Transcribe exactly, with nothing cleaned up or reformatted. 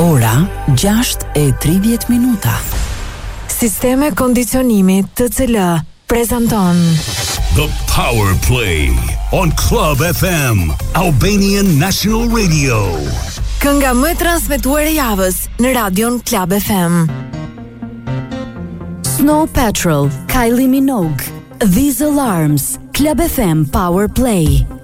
Ora gjashtë e tridhjetë minuta. Sisteme kondicionimi T C L prezanton The Power Play on Club F M, Albanian National Radio. Kënga më e transmetuar e javës në radion Club F M. Snow Patrol, Kylie Minogue, These Alarms, Club F M Power Play.